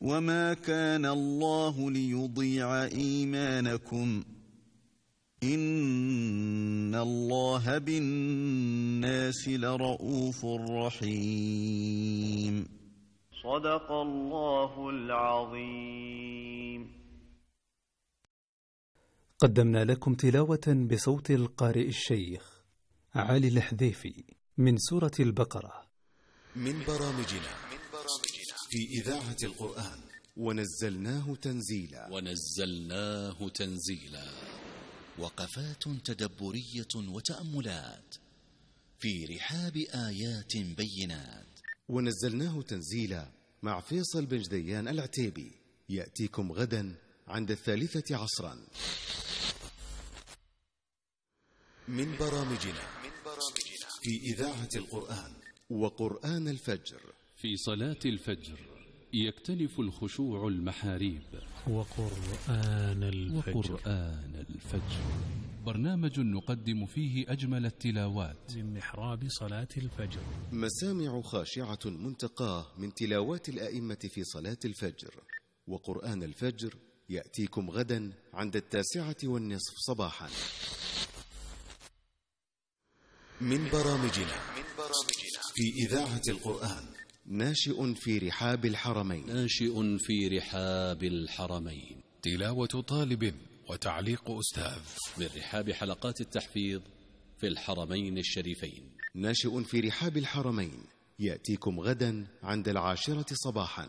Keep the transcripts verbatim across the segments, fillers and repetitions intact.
وما كان الله ليضيع إيمانكم إن الله بالناس لرءوف رحيم. صدق الله العظيم. قدمنا لكم تلاوة بصوت القارئ الشيخ علي الحذيفي من سورة البقرة من برامجنا في إذاعة القرآن. ونزلناه تنزيلا ونزلناه تنزيلا وقفات تدبرية وتأملات في رحاب آيات بينات. ونزلناه تنزيلا مع فيصل بن جديان العتيبي، يأتيكم غدا عند الثالثة عصرا. من برامجنا في إذاعة القرآن. وقرآن الفجر. في صلاة الفجر يكتنف الخشوع المحاريب. وقرآن الفجر. وقرآن الفجر برنامج نقدم فيه أجمل التلاوات من محراب صلاة الفجر. مسامع خاشعة منتقاه من تلاوات الأئمة في صلاة الفجر. وقرآن الفجر يأتيكم غدا عند التاسعة والنصف صباحا. من برامجنا في إذاعة القرآن. ناشئ في رحاب الحرمين. ناشئ في رحاب الحرمين. تلاوة طالب وتعليق أستاذ من رحاب حلقات التحفيظ في الحرمين الشريفين. ناشئ في رحاب الحرمين يأتيكم غدا عند العاشرة صباحا.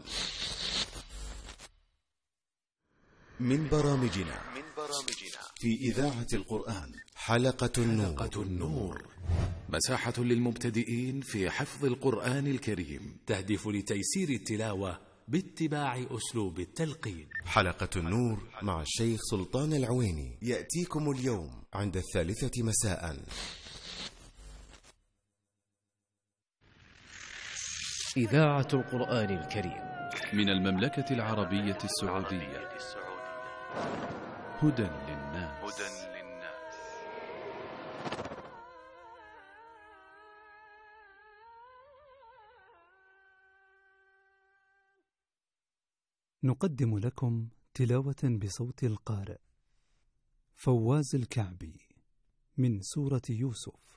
من برامجنا في إذاعة القرآن. حلقة النور. حلقة النور مساحة للمبتدئين في حفظ القرآن الكريم، تهدف لتيسير التلاوة باتباع أسلوب التلقين. حلقة النور مع الشيخ سلطان العويني يأتيكم اليوم عند الثالثة مساء. إذاعة القرآن الكريم من المملكة العربية السعودية. هدى للناس. نقدم لكم تلاوة بصوت القارئ فواز الكعبي من سورة يوسف.